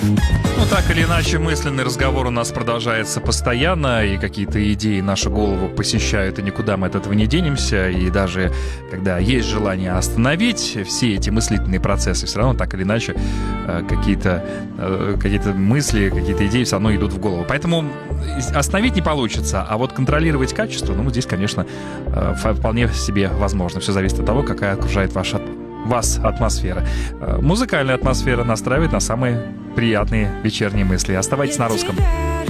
Ну, так или иначе, мысленный разговор у нас продолжается постоянно, и какие-то идеи нашу голову посещают, и никуда мы от этого не денемся. И даже когда есть желание остановить все эти мыслительные процессы, все равно так или иначе какие-то мысли, какие-то идеи все равно идут в голову. Поэтому остановить не получится, а вот контролировать качество, ну, здесь, конечно, вполне себе возможно. Все зависит от того, какая окружает вас атмосфера. Музыкальная атмосфера настраивает на самые приятные вечерние мысли. Оставайтесь на русском.